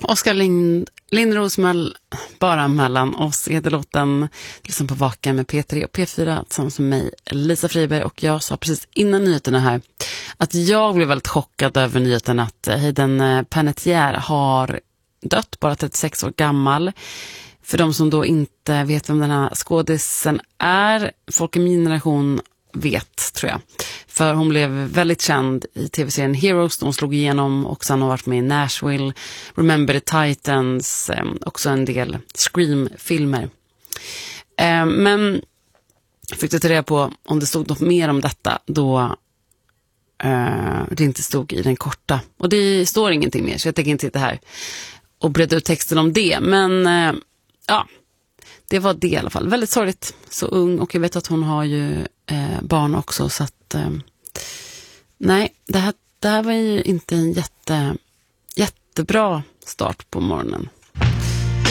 Oskar Lindros bara mellan oss heter låten, liksom på Vaken med P3 och P4 tillsammans med mig, Lisa Friberg. Och jag sa precis innan nyheterna här att jag blev väldigt chockad över nyheten att Hayden Panettiere har dött, bara 36 år gammal. För de som då inte vet vem den här skådisen är, folk i min generation vet, tror jag. För hon blev väldigt känd i tv-serien Heroes, hon slog igenom, och sen har varit med i Nashville, Remember the Titans, också en del Scream-filmer. Men jag fick ta reda på om det stod något mer om detta då det inte stod i den korta. Och det står ingenting mer, så jag tänker inte sitta här och bredda ut texten om det. Men ja, det var det i alla fall. Väldigt sorgligt, så ung, och jag vet att hon har ju barn också, så att nej, det här var ju inte en jättebra start på morgonen.